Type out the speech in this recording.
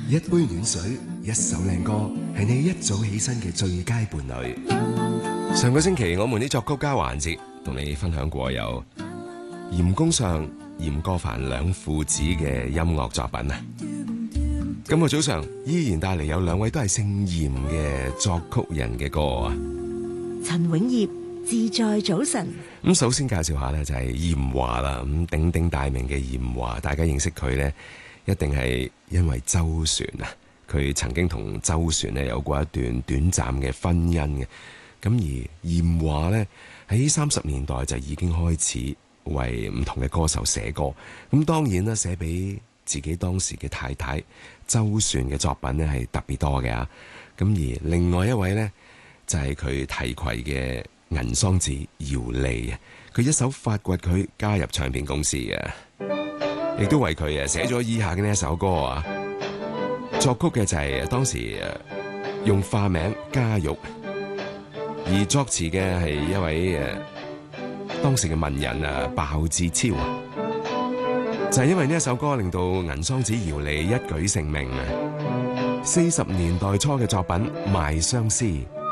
一杯暖水，一首靚歌，係你一早起身嘅最佳伴侶。上個星期我們啲作曲家環節同你分享過有嚴公上、嚴歌帆兩父子嘅音樂作品啊。今個早上依然帶嚟有兩位都係姓嚴嘅作曲人嘅歌啊。 陳永業，自在早晨。 咁首先介紹下呢，就係嚴華啦，咁鼎鼎大名嘅嚴華，大家認識佢呢，一定係因為周璇啊。佢曾經同周璇呢有過一段短暫嘅婚姻嘅。咁而嚴華呢，喺30年代就已經開始為唔同嘅歌手寫歌。咁當然啦，寫俾自己當時嘅太太周璇嘅作品呢係特別多嘅啊。咁而另外一位呢，就係佢提攜嘅銀桑子姚莉啊，佢一手發掘佢加入唱片公司嘅，亦都為佢寫咗以下嘅呢一首歌啊。作曲嘅就係當時用化名嘉玉，而作詞嘅係一位當時嘅文人鮑志超啊。就係因為呢一首歌令到銀桑子姚莉一舉成名啊。40年代初嘅作品《賣相思》。